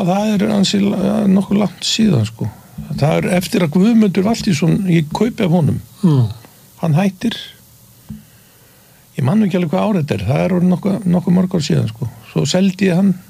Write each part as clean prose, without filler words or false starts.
það ansi nokkuð langt síðan, sko. Það eftir að Guðmundur Valtýsson, ég kaupi af honum. Hann hættir, ég man ekki alveg hvað árið þetta það nokkuð mörg ár síðan, sko. Svo seldi ég hann.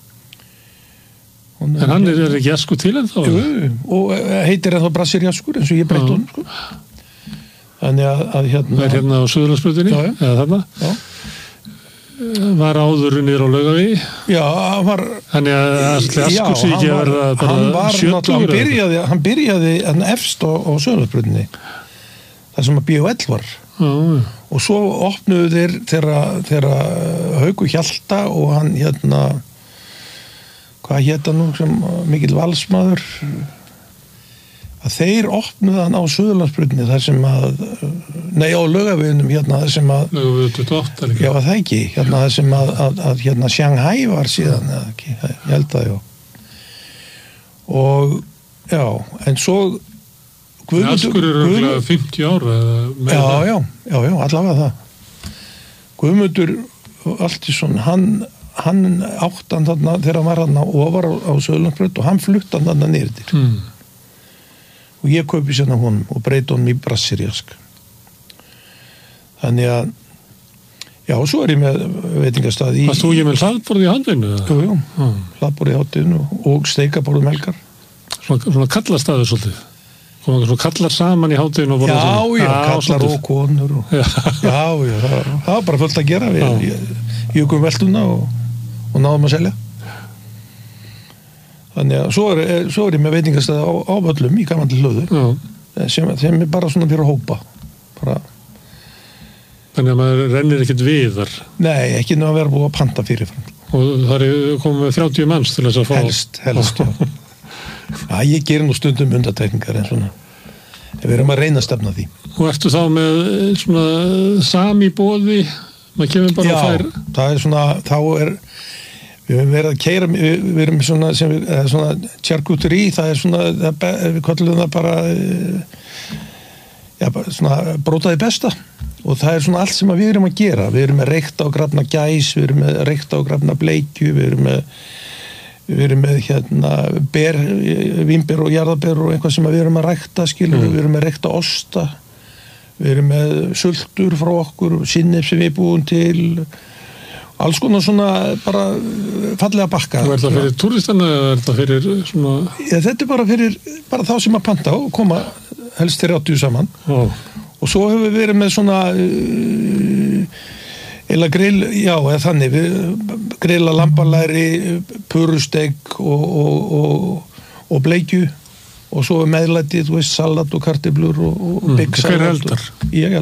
En hann ekki Jaskur til en þá? Jú, og heitir ennþá Brassir Jaskur, eins og ég breytti honum, sko. Þannig að hérna... Það hérna á Suðurlandsbrautinni? Já. Eða þarna? Já. Var áður niður á Laugavegi? Já, hann var... Þannig að Askur sé ekki að verða bara 70. Hann byrjaði efst á Suðurlandsbrautinni. Það sem að BOL var. Og svo opnuðu þeir þeirra Haukur Hjalta og hann hérna... Hvað hétt hann nú sem mikill valsmaður... að þeir opnuðu hann á Suðurlandsbrautinni þar sem að á Laugaveginum hérna þar sem að Laugavegi 28 líka. Já, það ekki, hérna þar sem að hérna Shanghai var síðan eða ekki, ég held að já og já, en svo Askur örugglega 50 ára já, allavega það Guðmundur Valtýsson hann áttan þarna þegar hann var hann ofar á Suðurlandsbraut og hann fluttan þarna niður til og ég kaupi sérna honum og breyti honum í Brassir Jask. Þannig að já, og svo ég með veitingastað í... Varst þú ekki með hlaðborð í handinu? Jú, hlaðborð í hátinu og steikaborð melgar. Svona kallarstaður svolítið? Svona kallar saman í hátinu og borða saman? Já, kallar og konur og... Já, það var bara fullt að gera við jökum veltuna og náðum að selja. Þannig að svo ég með veitingastæði á völlum í gamandi hlöður sem er bara svona fyrir að hópa bara. Þannig að maður rennir ekkert við þar? Nei, ekki nefn að vera búið að panta fyrirfram. Og það komið 30 manns til þess að fá? Helst, já. Ég gerir nú stundum undatekningar en svona við erum að reyna að stefna því. Og ertu þá með svona sami boði? Maður kemur bara að færa? Já, það er svona, þá við höfum verið að keyra, við erum svona charcuterie, það er svona, við köllum það bara, bara svona brótaði besta og það er svona allt sem við erum að gera. Við erum með reykta og grafna gæs, við erum með reykta og grafna bleikju, við erum með hérna vínber og jarðaber og eitthvað sem við erum að rækta, skilur, við erum með reykta osta, við erum með sultur frá okkur, sinnef sem við búum til, alls konar svona bara fallega bakka. Og er það fyrir túristana eða er það fyrir svona... Já, þetta er bara fyrir þá sem að panta og koma helst 30 saman. Og svo hefur við verið með svona eða grill, já, eða þannig, við grilla lambalæri, purusteg og bleikju og svo meðlæti, þú veist, salat og kartöflur og byggsalat. Hver eldar? Ég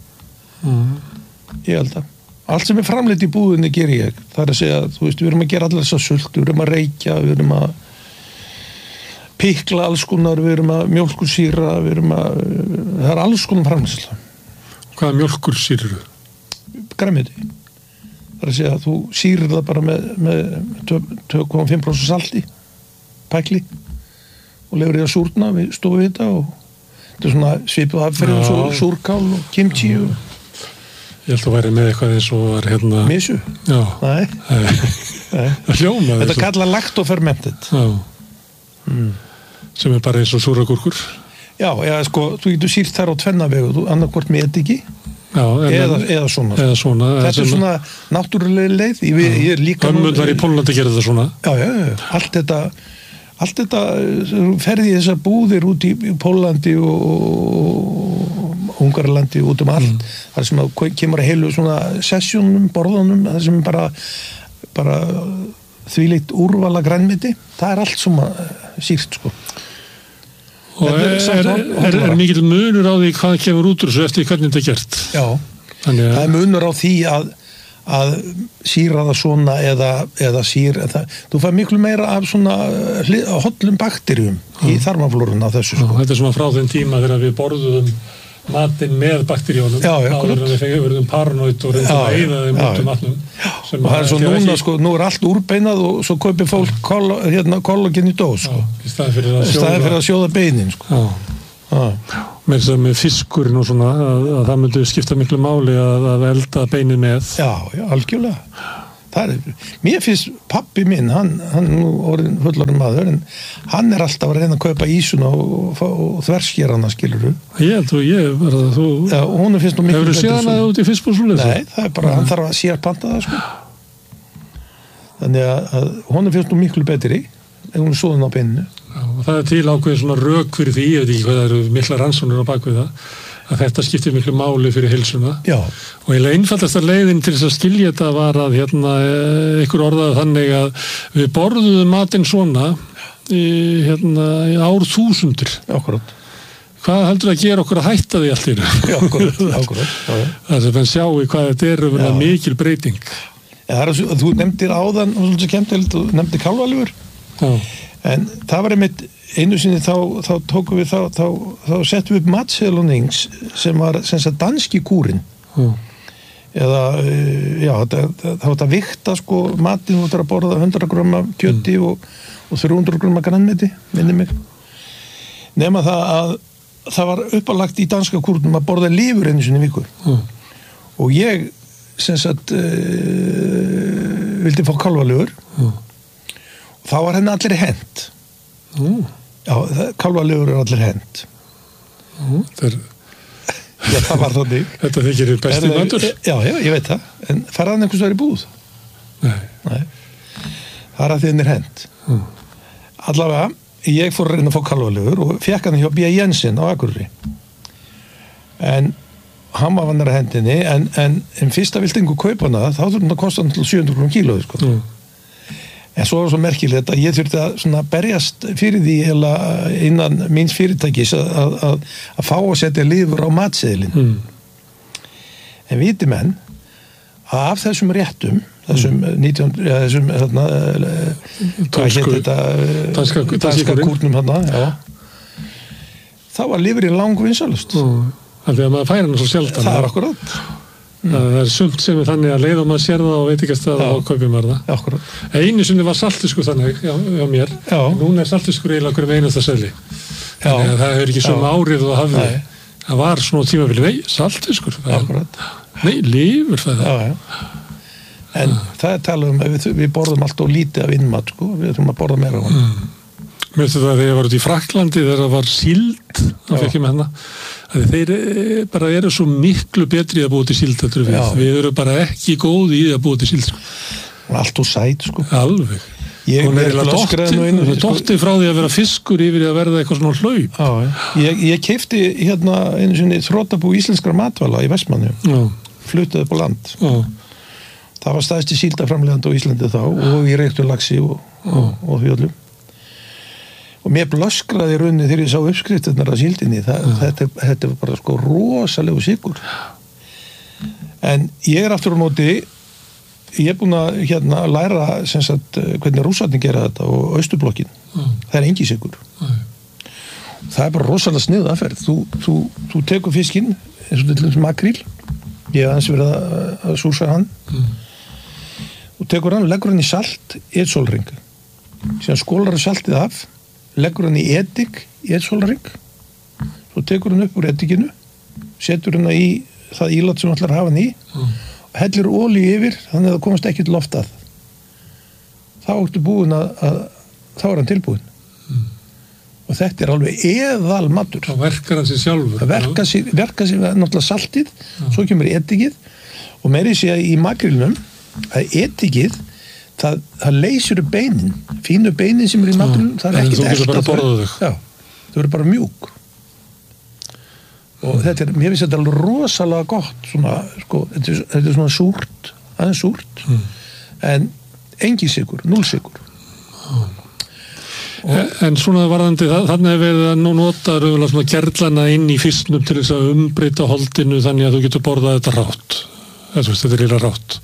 eldar. Allt sem er framleitt í búðinni ger ég. Það er að segja, þú veist, við erum að gera allar þessar sult, við erum að reykja, við erum að pikla alls konar, við erum að mjólkursýra, það er alls konar framleiðsla. Hvaða mjólkursýrur? Grænmeti. Það er að segja, þú sýrir það bara með 2,5% salti, pækli, og lefur því að súrna við stofuvita og þetta er svona svipað aðferð og súrkál og kimchi og Ég held að væri með eitthvað eins og var hérna... Misu? Já. Nei. Það hljómaði. Þetta kallar lactofermented. Já. Sem er bara eins og súragúrkur. Já, sko, þú getur sýrt þær á tvenna vegu, þú annarkvort með ediki eða svona. Eða svona. Þetta er svona náttúrulega leið. Ég er líka... Ömmund var í Pólandi að gera þetta svona. Já. Allt þetta ferði í þessar búðir út í Pólandi og Ungarlandi út allt. Það sem kemur að heilu svona sessjónum, borðunum, það sem bara þvílíkt úrvala grænmeti. Það er allt sem sýrt, sko. Og er mikill munur á því hvað kemur út úr þessu eftir hvernig þetta er gert? Já, það er munur á því að sýra það svona eða sýra það. Þú fær miklu meira af svona hollum bakteríum í þarmaflórunna þessu, sko. Þetta er svona frá þeim tíma þegar við borðuðum matinn með bakteríunum áður en við fengum paranoid og reyndum að eyða þeim út matnum. Og það er svo núna, sko, nú er allt úrbeinað og svo kaupir fólk kollagen í dós, sko. Í staðinn fyrir að sjóða beinin, sko. Með fiskurinn og svona að það myndi skipta miklu máli að elda beinið með. Já, algjörlega. mér finnst pabbi minn, hann nú orðinn fullorðinn maður, en hann alltaf að reyna að kaupa ísuna og þverskera hana, skilurðu. Ég bara þú... Já, og hún finnst nú miklu betur. Hefur þú séð hana út í fiskbúrslunni? Nei, það bara, hann þarf að sérpanta það, sko. Þannig að hún finnst nú miklu betri, ef hún soðin á beininu. Já, og það til ákveðin svona rök fyrir því, ég veit ekki hvað það eru mikla rannsóknir á bakvið það, að þetta skiptir miklu máli fyrir heilsuna. Já. Og eiginlega einfaldasta leiðin til þess að skilja þetta var að ykkur orðaði þannig að við borðuðum matinn svona í árþúsundir. Akkurat. Hvað heldur að gera okkur að hætta því allt í einu? Já, akkurat. Það sem mann sjáu hvað þetta er mikil breyting. Ja, þú nefndir áðan, og svolítið skemmtilegt, þú nefndir kálfalifur. Já. En það var einmitt einu sinni þá tókum við þá settum við upp matseðlunings sem var sem sagt danski kúrin. Eða þá þetta vikta sko matinn, þú þarf að borða 100 grömm af kjöti og 300 grömm af grænmeti, minni mig. Nema það að það var uppalagt í danska kúrnum að borða lifur einu sinni í viku. Og ég sem sagt vildi fá kálfalifur. Þá var henni allir hent. Já, kálfalifur allir hent. Já, það var þannig. Þetta þykir besti matur. Já, ég veit það. En faraðan einhvers vegar í búð? Nei. Það er að því henni hent. Allavega, ég fór að reyna að fá kálfalifur og fekk hann hjá B. Jensen á Akureyri. En hann var vannar að hendinni, en fyrst að vildi einhver kaupa hana, þá þurfti hann að kosta 700 krónur kílóið, sko. En svo var svo merkilegt að ég þurfti að svona berjast fyrir því innan míns fyrirtækis að fá að setja lifur á matseðilinn. En viti menn að af þessum réttum, þessum hvað hétt þetta danska kúrnum þarna, þá var lifurinn langvinnsalust. Þannig að maður færi hann svo sjaldan. Það er akkurat. Það er sumt sem er þannig að leið og maður sér það og veit ekki að staða og kaupir maður það. Akkurat. Einu sinni var saltfiskur þannig hjá mér. Núna er saltfiskur eiginlega hverjum einasta seðli. Þannig að það hefur ekki svona árið og hafði. Það var svona tímabili, nei, saltfiskur. Akkurat. Nei, lifur það. En það er talað við borðum allt og lítið af innmat, sko. Við þurfum að borða meira á hann. Mér finnst þetta að þegar ég var út í Frakklandi þegar það var síld, þá fekk ég með hana, að þeir bara eru svo miklu betri að búa til síld þetta við. Við erum bara ekki góði í að búa til síld. Allt og sæt, sko. Alveg. Hún er eiginlega dottið frá því að vera fiskur yfir að verða eitthvað svona hlaup. Ég keypti hérna einu sinni þrotabú íslenskra matvæla í Vestmannaeyjum. Fluttaði upp á land. Það var stærsti síldaframleiðandi á Íslandi þá og í reyktu laxi og því öllum. Og mér blöskraði runni þegar ég sá uppskriftirnar af síldinni. Þetta var bara sko rosalegu sigur. En ég er aftur á móti, ég er búin að læra sem sagt, hvernig rússarnir gera þetta og austurblokkin. Það er engi sigur. Það er bara rosalega snið aðferð. Þú tekur fiskinn, eins og til dæmis makríl. Ég hef aðeins verið að súsa hann. Og tekur hann, leggur hann í salt í 1 sólarhring. Síðan skólar hann saltið af, leggur hann í edik í 1 sólarhring, svo tekur hann upp úr edikinu, setur hann í það ílat sem hann ætlar að hafa hann í og hellir olíu yfir þannig að það komast ekki til loft að. Þá ertu búin þá er hann tilbúin. Og þetta er alveg eðal matur. Það verkar hann sér sjálfur. Það verkar sér náttúrulega saltið, svo kemur edikið og meiri sé í makrílnum að edikið það leysir upp beinin, fínu beinin sem er í maturinn, það er ekkert þú getur bara að borða þau. Já, þau eru bara mjúk. Og þetta mér finnst þetta alveg rosalega gott, svona, sko, þetta er svona súrt, aðeins súrt, en engi sigur, 0 sigur. En svona varðandi, þannig að verið að nota raunverulega svona gerlana inn í fisknum til þess að umbreyta holdinu þannig að þú getur borðað þetta rátt. Þetta er eiginlega rátt.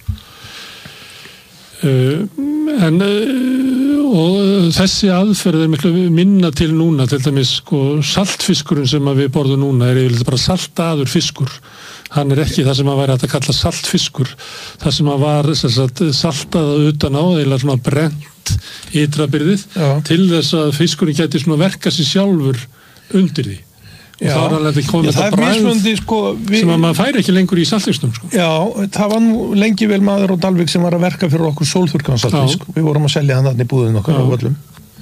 Og þessi aðferð er miklu minna til núna, til dæmis sko, saltfiskurinn sem við borðum núna er yfirleitt bara saltaður fiskur. Hann er ekki það sem að væri hægt að kalla saltfiskur, það sem að var saltað utan á, eða svona brent ytrabyrðið til þess að fiskurinn gæti svona verka sér sjálfur undir því. og þá er alveg komið þetta bragð sko, sem að maður færi ekki lengur í saltfisknum sko. Já, það var nú lengi vel maður á Dalvík sem var að verka fyrir okkur sólþurrkaðan saltfisk, við vorum að selja hann þarna í búðin okkar á völlum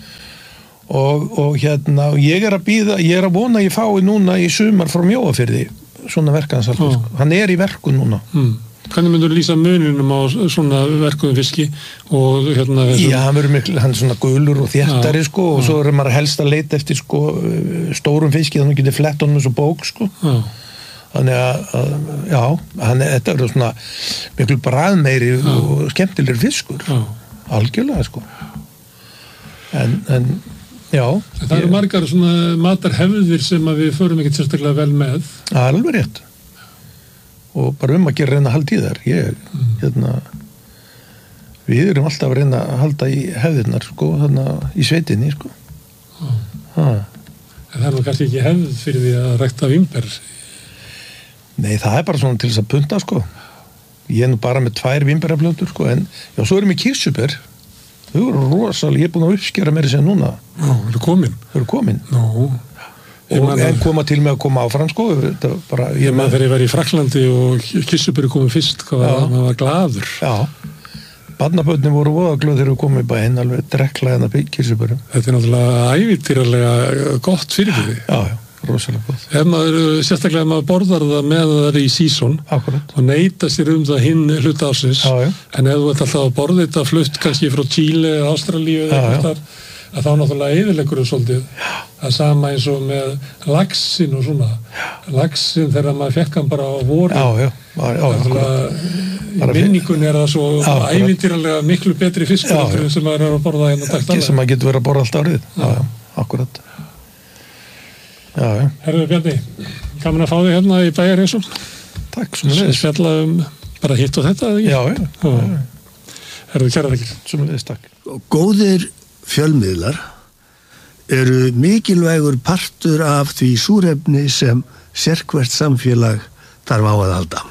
og hérna, ég er að vona að ég fái núna í sumar frá Mjóafirði svona verkaðan saltfisk, hann er í verkun núna. Hvernig myndur lýsa muninum á svona verkuðum fiski og hérna þessum? Já, hann er svona gulur og þéttari sko og svo er maður helst að leita eftir sko stórum fiski þannig að getur flett honum svo bók sko. Þannig að já, þetta er svona miklu bragðmeiri og skemmtilegri fiskur. Algjörlega sko. En já. Það eru margar svona matarhefðir sem að við förum ekkert sérstaklega vel með. Það er alveg rétt. Og bara að gera reyna að halda í þær við erum alltaf að reyna að halda í hefðirnar sko, í sveitinni sko. En það er nú kannski ekki hefð fyrir því að rækta vínber? Nei, það er bara svona til þess að punta sko. Ég er nú bara með 2 vínberaplöntur sko, en já, svo erum við kirsuber þau eru rosalega, ég er búin að uppskera meira sem núna. Þau eru komin? En koma til með að koma áfram sko bara, þegar ég var í Fraklandi og kirsuberi komið fyrst maður var glaður. Já, barnabörnin voru voða glöð þegar við komum í bæinn alveg drekklega kirsuberum. Þetta er náttúrulega ævintýralega gott fyrir því. Já, rosalega gott. Sérstaklega ef maður borðar það með það í sísón og neita sér það hinn hluta ásins, en ef þú ert alltaf að borða þetta flutt kannski frá Chile eða Ástralíu eða eitthvað þar, að þá náttúrulega eyðileggur svolítið. Það sama eins og með laxinn og svona. Laxinn þegar maður fekk hann bara á voru. Í minningun er það svo ævintýralega miklu betri fiskur sem maður er að borða hérna dagt alveg. Sem maður getur verið að borða alltaf árið. Já, akkurat. Herðu Bjarni, gaman að fá þig hérna í Bæjarheysum. Takk, sömuleiðis. Spjalla bara hitt og þetta, eða ekki? Já. Herðu, kæra þakkir. Sömuleiðis, takk. Góðir fjölmiðlar eru mikilvægur partur af því súrefni sem sérhvert samfélag þarf á að halda.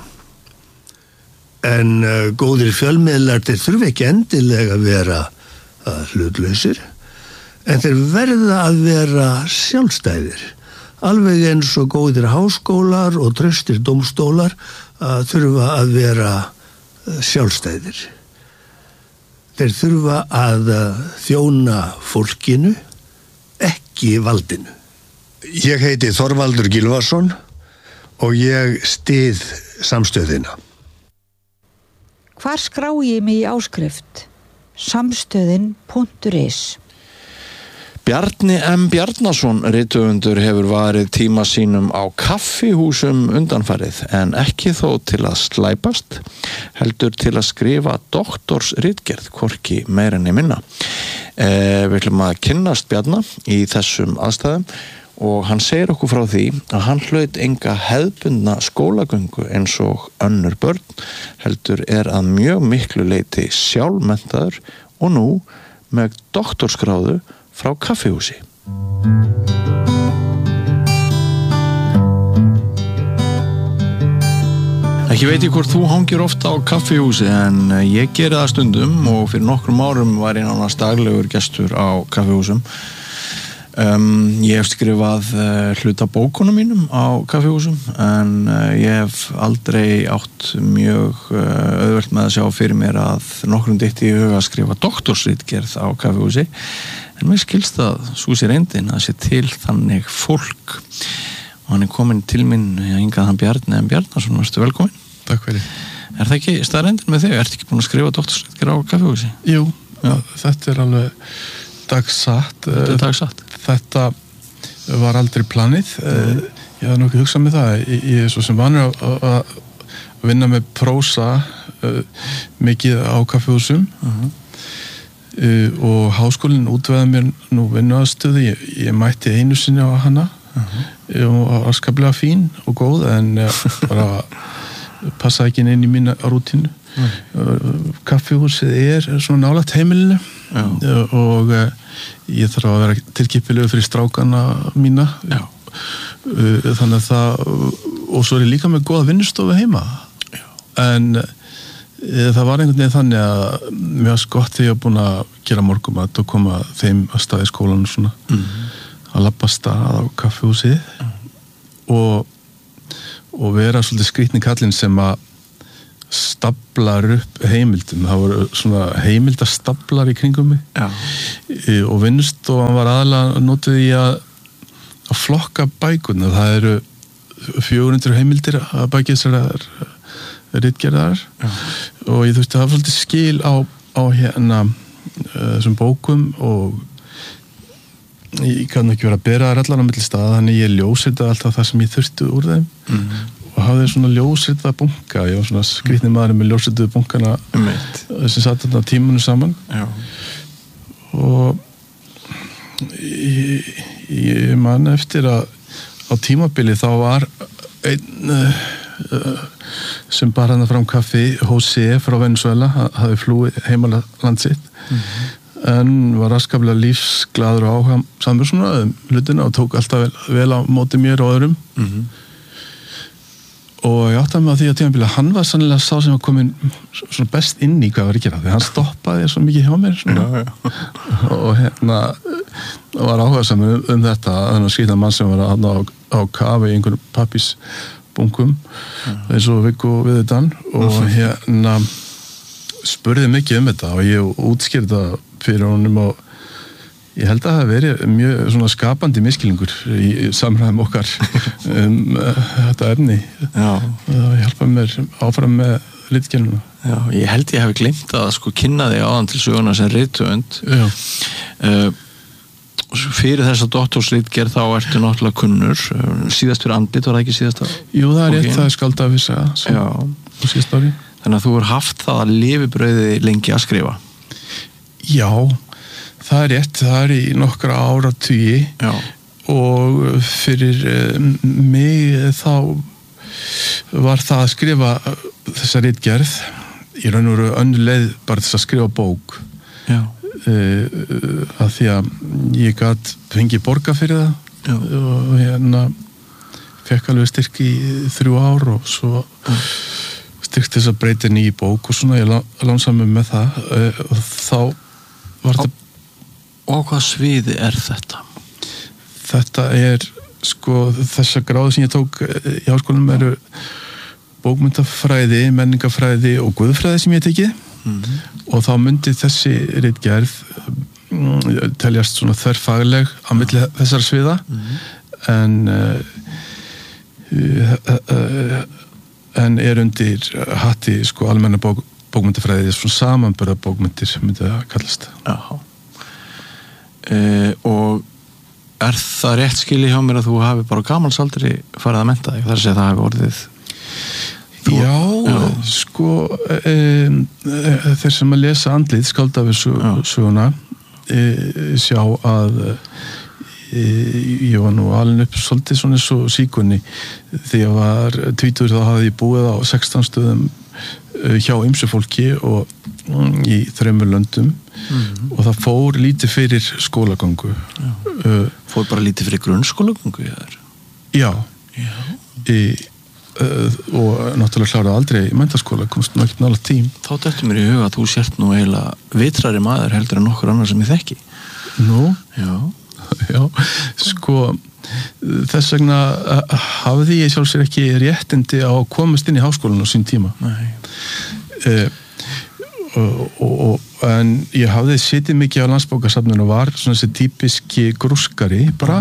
En góðir fjölmiðlar þeir þurfa ekki endilega að vera hlutlausir, en þeir verða að vera sjálfstæðir. Alveg eins og góðir háskólar og traustir dómstólar þurfa að vera sjálfstæðir. Þeir þurfa að þjóna fólkinu, ekki valdinu. Ég heiti Þorvaldur Gylfason og ég styð samstöðina. Hvar skrái ég mig í áskrift? Samstöðin.is. Bjarni M. Bjarnason rithöfundur hefur varið tíma sínum á kaffihúsum undanfarið, en ekki þó til að slæpast, heldur til að skrifa doktorsritgerð, hvorki meira en minna. Við ætlum að kynnast Bjarna í þessum aðstæðum og hann segir okkur frá því að hann hlaut enga hefðbundna skólagöngu eins og önnur börn, heldur er að mjög miklu leyti sjálfmenntaður og nú með doktorsgráðu frá kaffihúsi. Ekki veit ég hvort þú hangir ofta á kaffihúsi, en ég geri það stundum og fyrir nokkrum árum var ég nánast daglegur gestur á kaffihúsum. Ég hef skrifað hluta bókunum mínum á kaffihúsum, en ég hef aldrei átt mjög auðvelt með að sjá fyrir mér að nokkrum dytti í huga að skrifa doktorsritgerð á kaffihúsi. En mér skilst að svo sé reyndin að sé til þannig fólk og hann er komin til minn hingað hann Bjarni M. Bjarnason, verstu velkomin. Takk fyrir. Er það ekki staðreyndin með þig? Ertu ekki búin að skrifa doktorsritgerð á kaffihúsi? Jú, þetta er alveg dagsatt. Þetta er dagsatt. Þetta var aldrei planið. Ég hafði nokkið hugsað með það. Ég er svo sem vanur að vinna með prósa mikið á kaffihúsum. Og háskólinn útvegaði mér nú vinnuaðstöðu. Ég mætti einu sinni á hana og var skaplega fín og góð, en bara passaði ekki inn í mína rútínu. Kaffihúsið er svona nálægt heimilinu og ég þarf að vera tilkippilegur fyrir strákana mína. Þannig að það, og svo er ég líka með góða vinnustofu heima. En það var einhvern veginn þannig að mér var gott þegar ég var búin að gera morgunmat og koma þeim að stað í skólanum svona að labba stað á kaffihúsið og vera svolítið skrýtni kallinn sem að staplar upp heimildum. Það voru svona heimildastaplar í kringum mig. Já. Og vinnustofan var aðalega notið í að flokka bækurnar. Það eru 400 heimildir að baki þessar ritgerðar og ég þurfti að hafa svolítið skil á hérna þessum bókum og ég kann ekki vera að bera þær allar á milli staða, þannig ég ljósritaði alltaf það sem ég þurfti úr þeim og hafði svona ljósritaða bunka. Ég var svona skrýtni maður með ljósritaðu bunkana sem satt þarna tímunum saman. Já. Og ég man eftir að á tímabili þá var einn sem bar hana fram kaffi, José frá Venezuela, hafði flúið heimaland sitt en var raskaflega lífsglaður og áhugasamur svona hlutina og tók alltaf vel á móti mér og öðrum og ég átti að mig á því að tímabili hann var sannlega sá sem var komin svona best inn í hvað var að gera því hann stoppaði svo mikið hjá mér svona. Og hérna var áhugasamur þetta þannig að skýta mann sem var á kafi í einhverjum pappísbunkum eins og Viggo Viðutan og hérna spurði mikið þetta og ég útskýrði það fyrir honum og ég held að það hafi verið mjög svona skapandi miskilningur í samræðum okkar þetta efni. Já. Það hjálpaði mér áfram með ritgerðina. Já, ég held ég hafi gleymt að sko kynna þig áðan til söguna sem rithöfund. Fyrir þessa doktorsritgerð þá ertu náttúrulega kunnur. Síðast fyrir Andlit, var það ekki síðast að? Jú, það er rétt, það er skaldafisa á síðast ári. Þannig að þú er haft það að lifibrauði lengi að skrifa. Já, það er rétt, það er í nokkra áratugi og fyrir mig þá var það að skrifa þessa ritgerð í raun og veru önnur leið bara þess að skrifa bók að því að ég gat fengið borga fyrir það og hérna fekk alveg styrk í 3 ár og svo styrkt þess að breyta nýja bók og svona ég lánsamur með það og þá var þetta. Og hvað sviði er þetta? Þetta er sko þessa gráðu sem ég tók í háskólanum eru bókmyndafræði, menningafræði og guðfræði sem ég tekið og þá myndi þessi ritgerð teljast svona þverfagleg á milli þessara sviða en er undir hatti sko almenna bókmyndafræði svona samanburða bókmyndir myndi það kallast. Jáhá. Og er það rétt skilið hjá mér að þú hafi bara gamalsaldri farið að mennta þig þar sem það hafi orðið sko þeir sem að lesa Andlit skaldafisöguna sjá að ég var nú alveg upp svolítið svona eins og síkunni þegar ég var 20 þá hafði ég búið á 16 stöðum hjá ýmsu fólki og í 3 löndum og það fór lítið fyrir skólagöngu. Fór bara lítið fyrir grunnskólagöngu? Já. Og náttúrulega kláraði aldrei menntaskóla, komst nú ekkert nálægt tím. Þá dættu mér í huga að þú sért nú eiginlega vitrari maður heldur en nokkur annar sem ég þekki. Nú? Já, sko þess vegna hafði ég sjálfsög ekki réttindi á að komast inn í háskólan á sín tíma. Nei. En ég hafði sitið mikið á Landsbókasafninu og var svona þessi típiski grúskari bara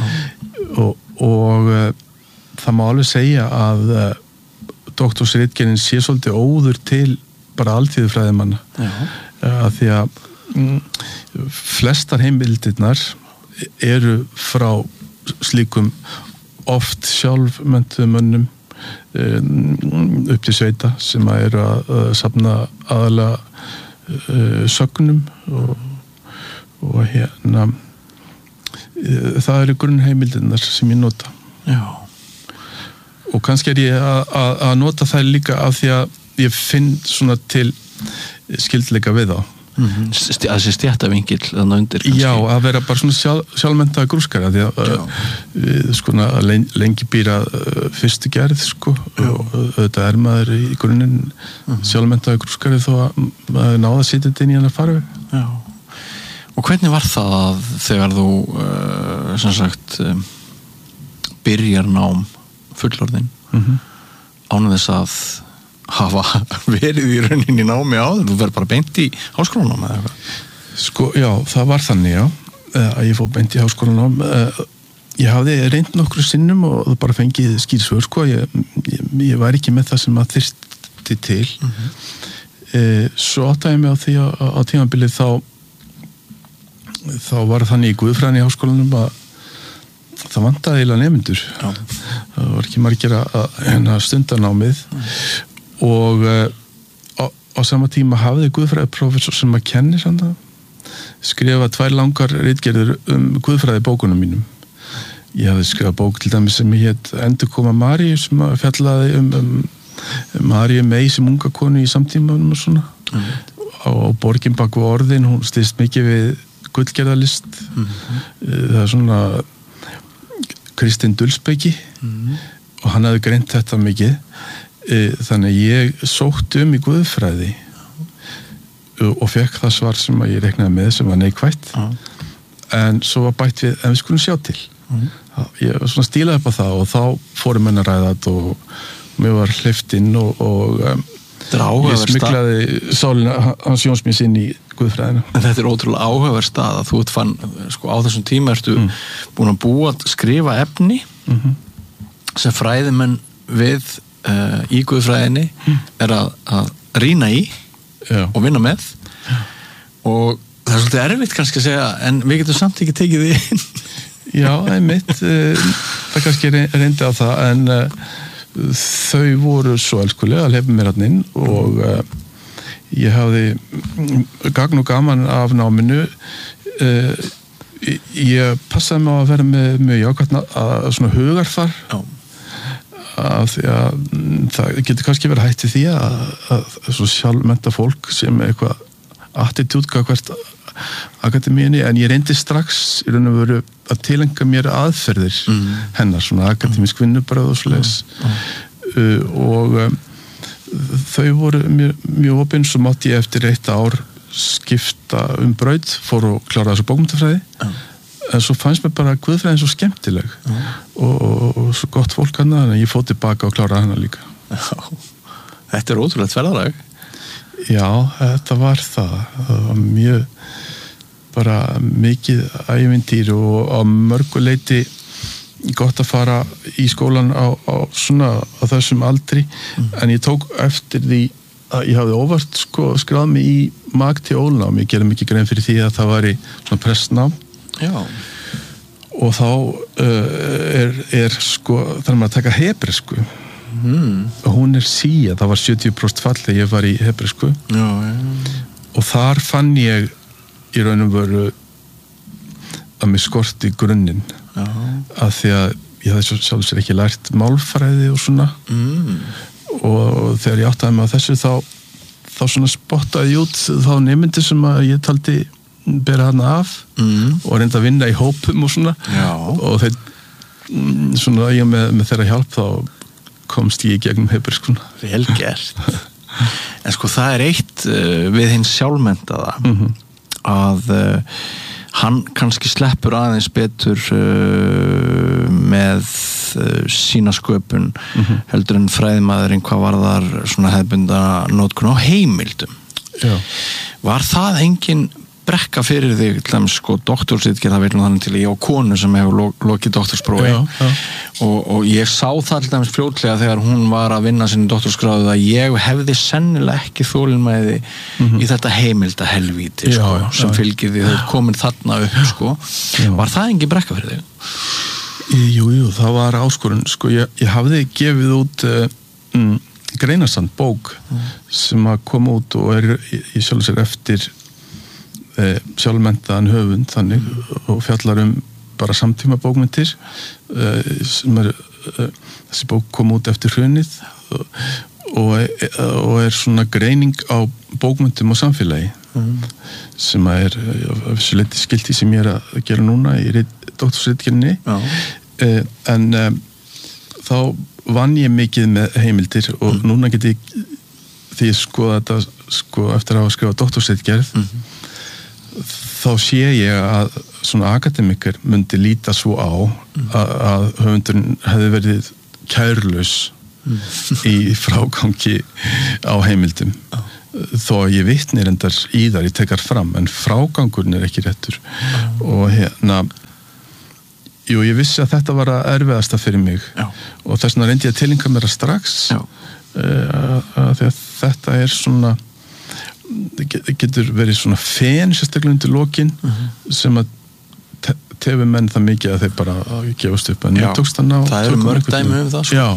og það má alveg segja að doktorsritgerðin sé svolítið óður til bara alþýðufræðimanna að því að flestar heimildirnar eru frá slíkum oft sjálfmenntuðum upp til sveita sem að eru að safna aðalega sögnum og hérna það eru grunnheimildirnar sem ég nota. Já. Og kannski er ég að nota það líka af því að ég finn svona til skyldleika við þá. Þessi stjættavingill þannig undir kannski. Já, að vera bara svona sjálfmenntaða grúskara því að sko lengi býra fyrstu gerð sko og þetta er maður í grunninn sjálfmenntaða grúskari þó að maður náða að sitja inn í hann að fara við. Já. Og hvernig var það þegar þú sem sagt byrjar nám fullorðin án þess að hafa verið í rauninni námi áður, þú verður bara beint í háskólanám eða eitthvað? Sko, já, það var þannig, já, að ég fór beint í háskólanám. Ég hafði reynt nokkru sinnum og það bara fengið skýrsvör, sko, ég var ekki með það sem að þyrfti til. Svo áttaði ég mig á því á tímabilið þá var þannig í guðfræðinni í háskólanum að það vantaði eiginlega nemendur. Það var ekki margir að stunda námið og á sama tíma hafði guðfræðiprófessor sem að kenni skrifa 2 langar ritgerðir guðfræði bókunum mínum. Ég hafði skrifað bók til dæmis sem hét Endurkoma Maríu sem fjallaði Maríu mei sem unga konu í samtímanum og svona. Og Borgin bak við orðin, hún styðst mikið við gullgerðarlist. Það er svona Kristinn Dulsbeki og hann hafði greint þetta mikið. Þannig ég sótti í guðfræði og fekk það svar sem ég reiknaði með sem var neikvætt en svo var bætt við en við skulum sjá til. Ég svona stílaði upp á það og þá fórum menn að ræða þetta og mér var hleypt inn og ég smiklaði sálina hans Jónsmíns inn í guðfræðina. En þetta er ótrúlega áhugaverð stað að þú fann, sko á þessum tíma ertu búin að búa að skrifa efni sem fræðimenn við í guðfræðinni er að rýna í og vinna með og það er svolítið erfitt kannski að segja en við getum samt ekki tekið því inn. Já, einmitt það kannski reyndi á það en þau voru svo elskulega að leifa mér inn og ég hafði gagn og gaman af náminu ég passaði mig á að vera með mjög jákvæmt að svona hugarfar af því að það getur kannski verið hætt í því að svo sjálfmennta fólk sem eitthvað attitúd hvert akademíunni en ég reyndi strax í raun og veru að tilengja mér aðferðir hennar, svona akademísk vinnubröð og svoleiðis og þau voru mjög opinn svo mátti ég eftir 1 ár skipta braut, fór og klára þessu bókmennafræði en svo fannst mér bara guðfræðin svo skemmtileg og svo gott fólk hana en ég fór tilbaka og kláraði hana líka. Þetta er ótrúlega ferðalag. Já, þetta var það var mjög bara mikið ævintýr og á mörgu leyti gott að fara í skólan á þessum aldri en ég tók eftir því að ég hafði óvart skráð mig í mag-teólnám, ég gerði mikið grein fyrir því að það var í svona prestnám. Já. Og þá þarf maður að taka hebresku og hún síja, það var 70% fall þegar ég var í hebresku og þar fann ég í raun og veru að mér skorti grunninn af því að ég hafði sjálf sér ekki lært málfræði og svona og þegar ég áttaði mig á þessu þá svona spottaði ég út þá nemendur sem að ég taldi bera hana af og reynda að vinna í hópum og svona og þeir svona ég með þeirra hjálp þá komst ég í gegnum hebreskuna. Vel gert. En sko það er eitt við hins sjálfmenntaða að hann kannski sleppur aðeins betur með sína sköpun heldur en fræðimaðurinn hvað varðar svona hefðbundna notkun á heimildum. Já. Var það engin brekka fyrir þig til dæmis sko doktorsritgerð, það veitum þannig til ég á konu sem hefur lokið doktorsprófi og ég sá það til dæmis fljótlega þegar hún var að vinna sinni doktorsgráðu að ég hefði sennilega ekki þolinmæði í þetta heimildahelvíti sko, sem fylgir því þau komin þarna upp sko. Var það engin brekka fyrir þig? Jú, það var áskorun sko, ég hafði gefið út Greinarsand bók sem að koma út og í sjálf sér eftir sjálfmenntaðan höfund þannig og fjallar bara samtíma bókmyndir sem þessi bók kom út eftir hrunið og svona greining á bókmyndum og samfélagi sem er þessu leiti skilti sem ég að gera núna í doktorsritgerðinni en þá vann ég mikið með heimildir og núna get ég því ég skoða þetta eftir að hafa skrifað doktorsritgerð þá sé ég að svona akademikar myndi líta svo á að höfundurinn hefði verið kærlaus í frágangi á heimildum þó að ég vitni reyndar í þar, ég tekar fram en frágangurinn ekki réttur og jú, ég vissi að þetta var að erfiðasta fyrir mig og þess vegna reyndi ég að tilinka mér að strax að þetta svona getur verið svona fen sérstaklega undir lokin sem að tefur menn það mikið að þeir bara gefast upp en ég tókst að ná það eru mörg dæmi það sko.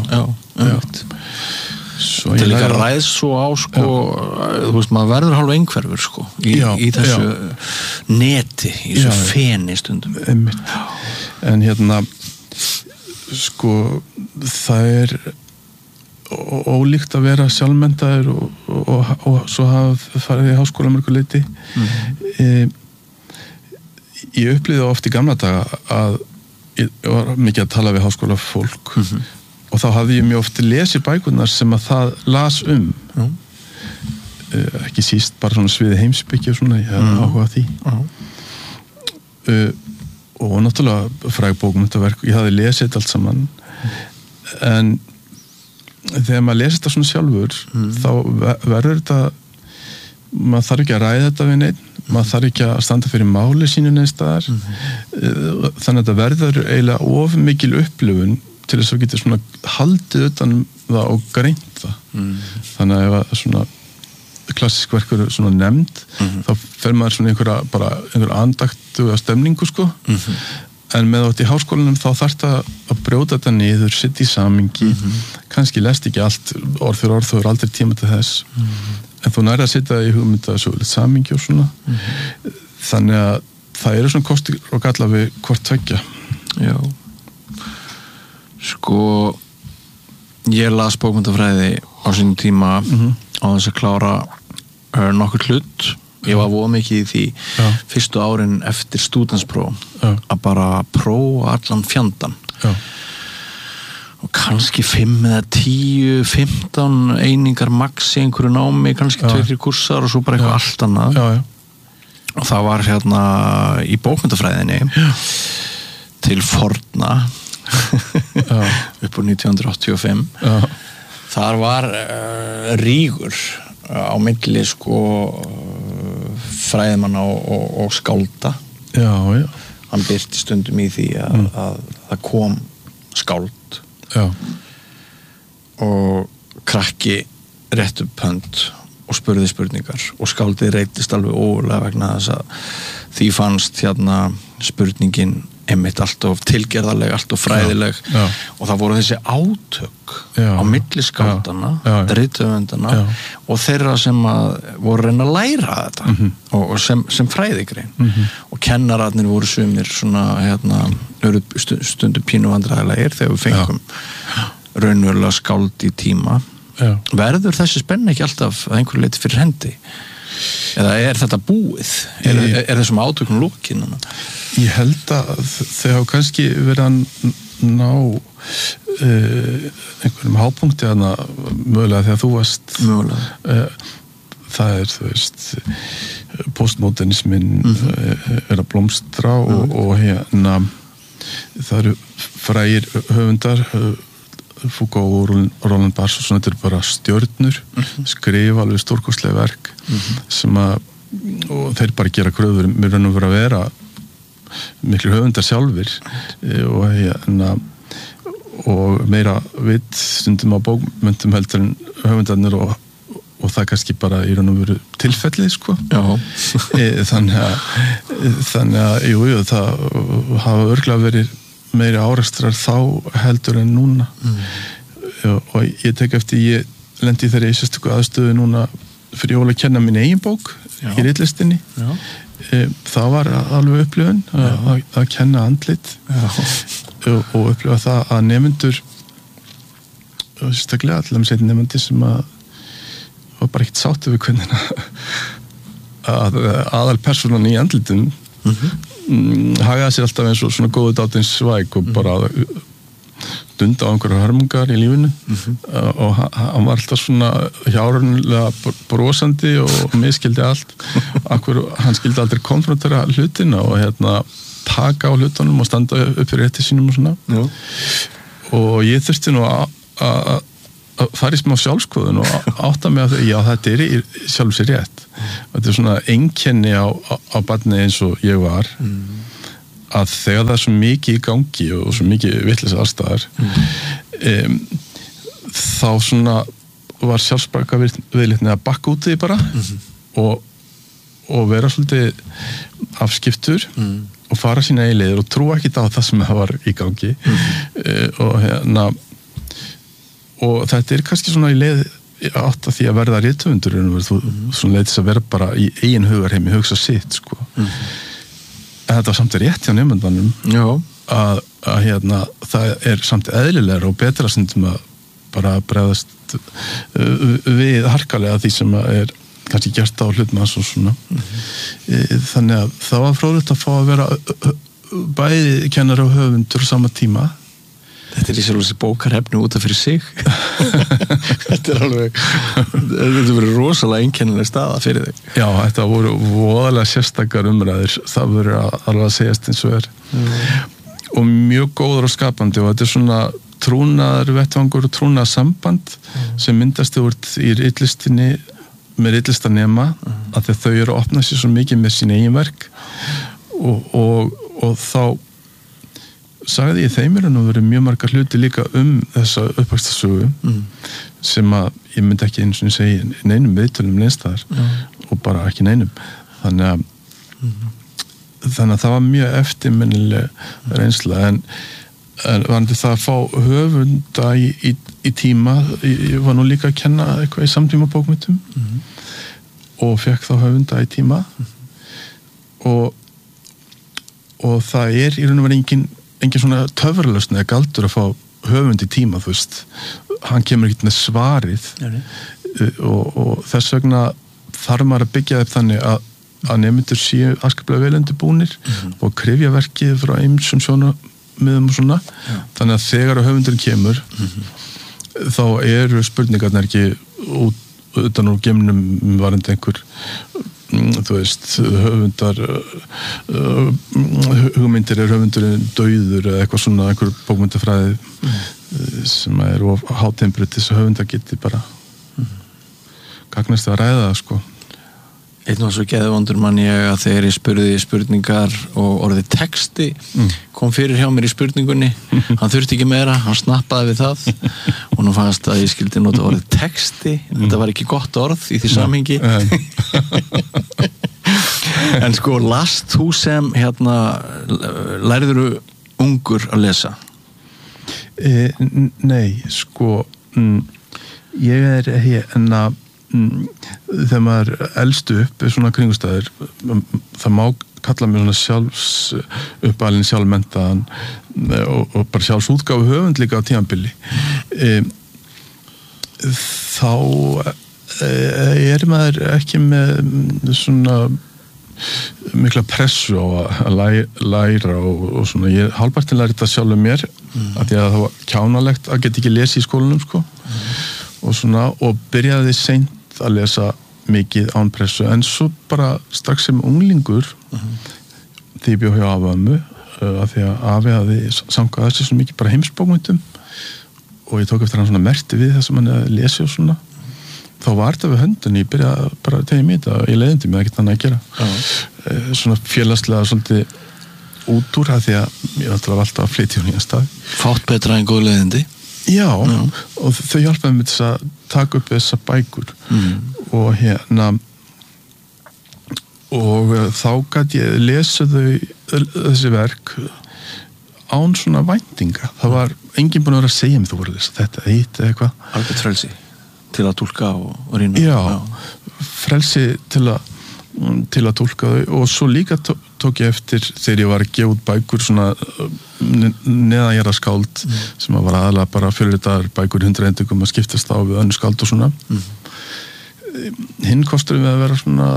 Svo þetta líka ræðs svo á sko, þú veist, maður verður hálfa einhverfur sko, í þessu neti, í þessu feni stundum en sko það ólíkt að vera sjálfmenntaður og svo hafa farið í háskóla mörgu leyti ég upplýði oft í gamla daga að ég var mikið að tala við háskóla fólk og þá hafði ég mjög oft lesið bækurnar sem að það las ekki síst bara svona sviði heimspeki og svona, ég hafði áhuga því og náttúrulega fræg bókmenntaverk ég hafði lesið þetta allt saman en þegar maður lesið þetta svona sjálfur þá verður þetta maður þarf ekki að ræða þetta við neitt maður þarf ekki að standa fyrir máli sínu neins staðar þannig að þetta verður eiginlega of mikil upplifun til þess að geta svona haldið utan það og greint það þannig að ef svona klassísk verkur svona nefnd þá fer maður svona einhverja andaktu að stemningu sko en með átt í háskólanum þá þarf það að brjóta þetta niður, setja í samingi kannski lest ekki allt orð fyrir orð þú er aldrei tíma til þess en þú nærið að setja í hugmynda sögulegt samingi og svona þannig að það eru svona kostir og galla við hvort tveggja sko ég las bókmyndafræði á sínum tíma á þess að klára nokkur hlut ég var voða mikið í því fyrstu árin eftir stúdentspróf að bara prófa allan fjandann og kannski 5 eða 10, 15 einingar max í einhverju námi, kannski 2-3 kursar og svo bara eitthvað allt annað og það var í bókmyndafræðinni til forna upp úr 1985 þar var rígur á milli sko fræðimanna og skálda hann birti stundum í því að það kom skáld og krakki rétt upp hönd og spurði spurningar og skáldið reytist alveg ólega vegna þess að því fannst spurningin einmitt alltof tilgerðarleg, alltof fræðileg og það voru þessi átök á milli skáldana rithöfundana og þeirra sem voru reyna að læra þetta og sem fræðigrein og kennararnir voru sumir svona stundum pínu vandræðilegir þegar við fengum raunverulega skáld í tíma verður þessi spenna ekki alltaf að einhverju leyti fyrir hendi eða er þetta búið er þessum átökum lokinn ég held að þau hafa kannski verið að ná einhverjum hápunkti hana mögulega þegar þú varst það þú veist postmodernismin að blómstra og það eru frægir höfundar Foucault og Roland Barthes og svona, þetta eru bara stjörnur skrifa alveg stórkostleg verk sem og þeir bara gera kröfur mér raun og vera að vera miklu höfundar sjálfir og meira vitt stundum á bókmenntum heldur en höfundarnir og það kannski bara í raun og veru tilfellið sko þannig að jú, það hafa örglega verið meiri árastrar þá heldur en núna og ég tek eftir ég lendi í þeirri sérstöku aðstöðu núna fyrir jól að kenna mín eigin bók í ritlistinni það var alveg upplifun að kenna andlit og upplifa það að nemendur og sérstaklega allir með nefndi sem að var bara ekkert sáttu við hvernig að aðal persónan í andlitum hagaði sér alltaf eins og svona góðu dátins svæk og bara dunda á einhverju hörmungar í lífinu og hann var alltaf svona hjárunlega brosandi og miskildi allt hann skildi aldrei konfrontera hlutina og taka á hlutunum og standa upp fyrir rétti sínum og svona og ég þurfti nú að fara í smá sjálfskoðun og átta mig að já, þetta í sjálf sér rétt. Þetta svona einkenni á barni eins og ég var, að þegar það svo mikið í gangi og svo mikið vitleysa aðstæður, þá svona var sjálfsbaka viðleitni að bakka út því bara og vera svolítið afskiptur og fara sína eigin leiðir og trúa ekki á það sem það var í gangi og þetta kannski svona í leið átt að því að verða rithöfundur svona leið þess að vera bara í eigin hugarheimi, hugsa sitt sko. En þetta var samt rétt hjá nemendanum að það samt eðlilegra og betra stundum að bara bregðast við harkalega því sem kannski gert á hlutmanns og svona. Þannig að það var fróðlegt að fá að vera bæði kennar og höfundur á sama tíma. Þetta í sjálf þessi bókarhefni út af fyrir sig. Þetta verið rosalega einkennileg staða fyrir þig. Já, þetta voru voðalega sérstakar umræður. Það verið alveg að segjast eins og og mjög góður og skapandi og þetta svona trúnaðar vettvangur og trúnaðar samband sem myndast í ritlistinni með ritlistanema að þau eru að opna sér svo mikið með sín eigin verk og þá sagði ég þeim og verið mjög margar hluti líka þessa uppvaxtarsögu sem að ég myndi ekki eins og segja neinum viðtölum neinstaðar og bara ekki neinum þannig að það var mjög eftirminnileg reynsla en varandi það að fá höfunda í tíma ég var nú líka að kenna eitthvað í samtíma bókmyndum og fekk þá höfunda í tíma og það í raun og veru engin svona töfralausn eða galdur að fá höfund í tíma, þú veist hann kemur ekki með svarið og þess vegna þarf maður að byggja upp þannig að nemendur séu afskaplega vel undirbúnir og krifja verkið frá ýmsum sjónarmiðum og svona þannig að þegar höfundurinn kemur þá eru spurningarnar ekki utan úr geimnum varandi einhver þú veist, höfundar hugmyndir höfundurinn dauður eða eitthvað svona, einhver bókmyndafræði sem of hátempruð til þess að höfundar geti bara gagnast að ræða það, sko. Einn og svo geðvondur mann ég að þegar ég spurði spurningar og orðið texti kom fyrir hjá mér í spurningunni hann þurfti ekki meira, hann snappaði við það og nú fannst að ég skildi nota orðið texti, þetta var ekki gott orð í því samhengi en sko last þú sem lærðuru ungur að lesa? Nei, sko ég hérna þegar maður elstu upp svona kringustæður það má kalla mig svona sjálfsuppalinn sjálfmenntaðan og bara sjálfsútgáfu höfund líka á tímabili þá maður ekki með svona mikla pressu á að læra og svona ég hálfpartinn læri þetta sjálfur mér af því að það var kjánalegt að geta ekki lesið í skólanum sko og svona og byrjaði seint að lesa mikið án pressu en svo bara strax sem unglingur því ég bjó hjá afa ömmu af því að afi hafði samkvæðað þessi svo mikið bara heimsbókmyndum og ég tók eftir hann svona merkti við það sem hann lesi og svona þá var þetta við höndun ég byrjaði bara að tegja mig þetta ég leiðindi mig ekkert annað að gera svona félagslega svolítið út úr það því að ég var alltaf að flytja á nýja stað Fátt betra en góð leiðindi Já, og þau hjálpaði mér þess að taka upp þessa bækur og og þá gat ég lesa þessi verk án svona væntinga það var enginn búinn að vera að segja mér þú voru að lesa þetta eitt eða eitthvað Alveg frelsi til að túlka og rýna Já, frelsi til að túlka þau og svo líka tók ég eftir þegar ég var að gefa út bækur svona neðanjara skáld sem var aðalega bara fjölritar bækur 100 endingum að skiptast á við önnur skáld og svona hinn kostur við að vera svona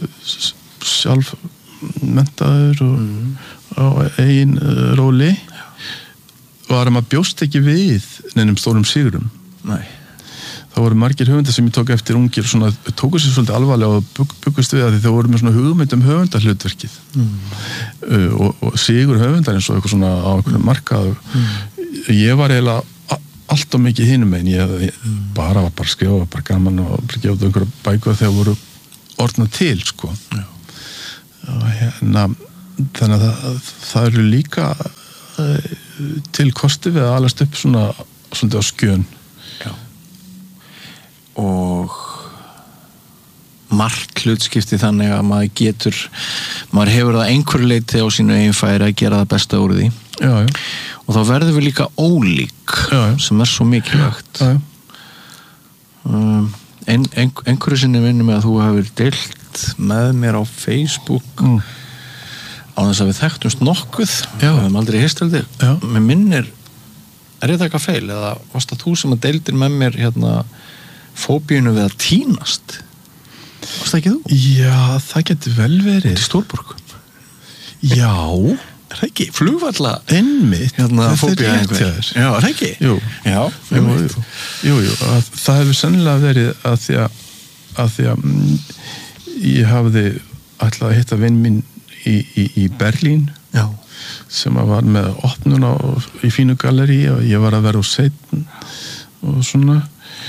sjálfmenntaður og á eigin róli var að maður bjóst ekki við neinum stórum sigurum Nei Það voru margir höfundar sem ég tók eftir ungir svona, tóku sér svolítið alvarlega og byggust við að því það voru með svona hugmynd höfundarhlutverkið og sigur höfundar eins og eitthvað svona á einhverjum markað ég var eiginlega alltaf mikið hinum megin, ég var bara að skrifa, bara gaman og gefa út einhverja bækur þegar voru orðnað til, sko. Já. Og þannig að það eru líka til kosti við að alast upp svona á skjön. Já. Og margt hlutskipti þannig að maður hefur það einhverju leyti á sínu eigin færi að gera það besta úr því. Já. Og þá verður við líka ólík, sem svo mikilvægt. Einhverju sinni vinnum við að þú hefur deilt með mér á Facebook á þess að við þekktumst nokkuð, við hefum aldrei hist held ég. Mér minnir, er ég það eitthvað feil, eða varst það þú sem að deildir með mér fóbíunu við að tínast? Varst það ekki þú? Já, það getur vel verið. Í Stórborgum? Já. Er það ekki? Flugvalla? Einmitt. Fóbía einhver. Já, er það ekki? Jú. Já, einmitt. Jú. Það hefur sennilega verið að því að ég hafði ætlað að hitta vinn minn í Berlín. Já. Sem að var með opnun í fínu gallerí og ég var að vera úr seinna og svona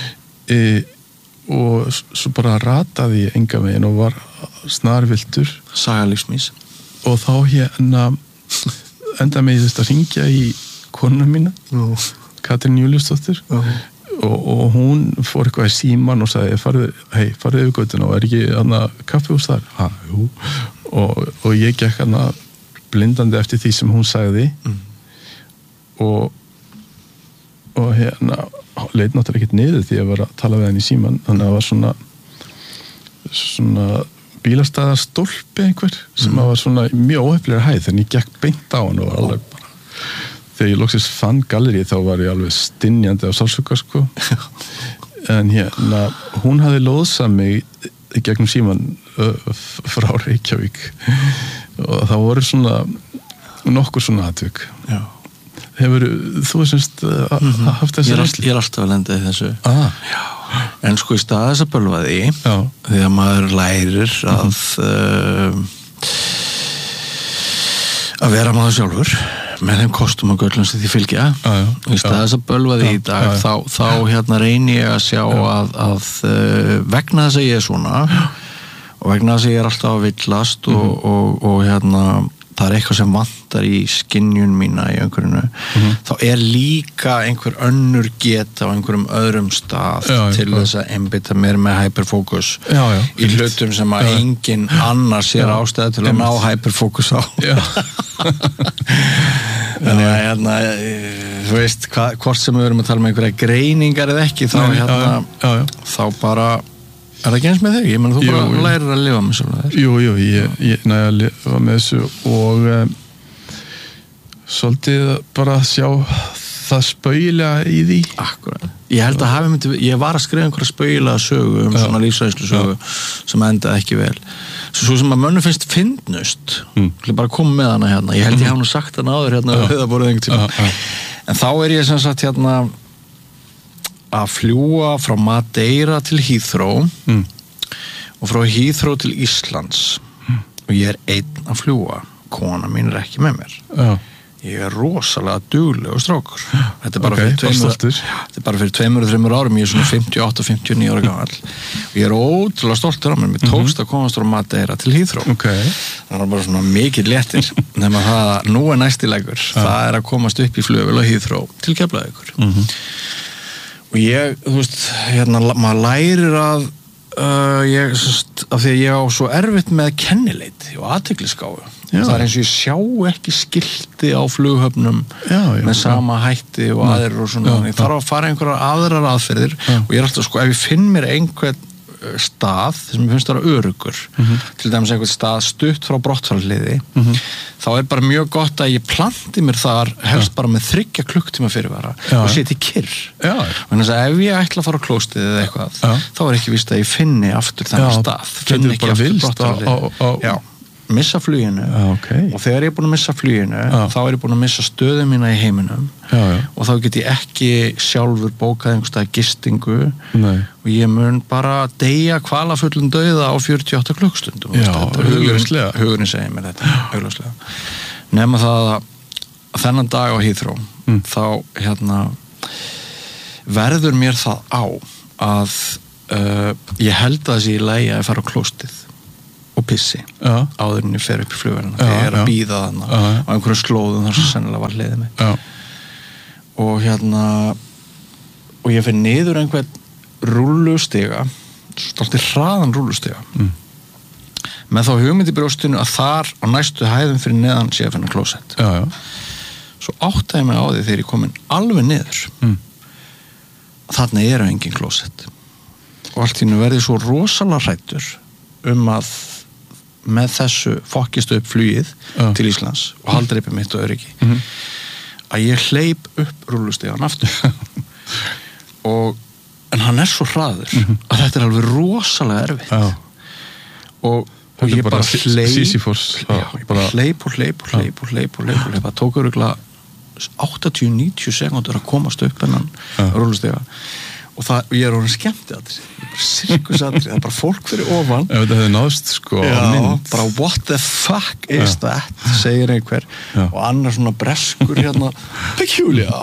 og svo bara rataði ég enga veginn og var snarviltur Saga lífsmís og þá enda með þess að hringja í konuna mína Katrín Júliusdóttir og hún fór eitthvað í síman og sagði farðu yfir götuna og er ekki kaffihús þar? Jú og ég gekk blindandi eftir því sem hún sagði og leit náttúrulega ekkert niður því að vera að tala við henni í síman þannig að það var svona bílastæðarstólpi einhver sem var svona mjög óhefnilega hæð þannig ég gekk beint á hann og var alveg bara þegar ég loksins fann gallerí þá var ég alveg stinjandi á sársöka sko en hún hafði lóðsað mig í gegnum síman frá Reykjavík og það voru svona nokkur svona atvik. Já. Hefur þú semst haft þessi reynslu? Ég alltaf að lenda í þessu. Já. En sko í stað þess að bölva því þegar maður lærir að vera maður sjálfur með þeim kostum og göllum sem því fylgja og í stað þess að bölva því í dag þá reyni ég að sjá að vegna þess að ég er svona og vegna þess að ég er alltaf að villast og það er eitthvað sem vantar í skynjun mína í einhverjunu þá er líka einhver önnur geta á einhverjum öðrum stað til þess að einbytta mér með hyperfókus í hlutum sem að engin annars sér ástæða til að ná hyperfókus á þannig að þú veist hvort sem við verum að tala með einhverja greiningar eða ekki þá bara er það ekki eins með þig? Ég menn þú bara lærir að lifa með svona þér. Jú, ég næði að lifa með þessu og svolítið bara að sjá það spaugilega í því. Akkurat. Ég held að ég var að skrifa einhverja spaugilega sögu svona lífsræðslu sögu sem endaði ekki vel. Svo sem að mönnum finnst fyndnust, bara koma með hana ég held ég hafa nú sagt hana áður við höfðaborðið einhvern tíma. En þá er ég sem sagt að fljúa frá Madeira til Heathrow og frá Heathrow til Íslands og ég er einn að fljúa kona mín er ekki með mér ég er rosalega duglegur strákur þetta er bara fyrir 2-3 árum ég er svona 58-59 ára gamall og ég er ótrúlega stoltur á mér tókst að komast frá Madeira til Heathrow það er bara svona mikið léttir nema það nú er næstilegur það er að komast upp í flugvél á Heathrow til Keflavíkur og ég, þú veist, maður lærir að af því að ég á svo erfitt með kennileiti og athyglisgáfu það er eins og ég sjá ekki skilti á flughöfnum með sama hætti og aðrir og svona ég þarf að fara einhverjar aðrar aðferðir og ég er alltaf sko, ef ég finn mér einhvern stað sem ég finnst að vera öruggur til dæmis einhvern stað stutt frá brottfararliði þá er bara mjög gott að ég planti mér þar helst bara með 3 klukktíma fyrirvara og setja kyrr þannig að ef ég ætla að fara á klóstið eða eitthvað þá er ekki víst að ég finni aftur þennan stað finn ekki aftur brottfararliði missa fluginu og þegar ég er búin að missa fluginu þá er ég búin að missa stöðu mína í heiminum og þá get ég ekki sjálfur bókað einhverstað gistingu og ég mun bara deyja kvalafullum dauða á 48 klukkstundum hugurinn segir mér þetta augljóslega nema það að þennan dag á Heathrow þá verður mér það á að ég held að þessi í lagi að fara á klóstið og pissi áður en ég fer upp í flugvélina þegar ég að bíða þarna á einhverjum slóðum þar sem sennilega var hliðið mig og og ég fer niður einhvern rúllustiga stoltið hraðan rúllustiga með þá hugmynd í brjóstinu að þar á næstu hæðum fyrir neðan sé að finna klósett svo áttaði mig á því þegar ég komin alveg niður þarna engin klósett og allt í einu verði svo rosalega hræddur að með þessu fokkist upp flugið til Íslands og haldreipi mitt og öryggi að ég hleyp upp rúllustigan aftur en hann svo hraður að þetta alveg rosalega erfitt og ég bara hleyp það tók örugglega 80-90 sekúndur að komast upp hennan rúllustiga og ég orðin skemmt sirkusatri, það bara fólk fyrir ofan ef þetta hefði náðst bara what the fuck is that segir einhver og annar svona breskur peculiar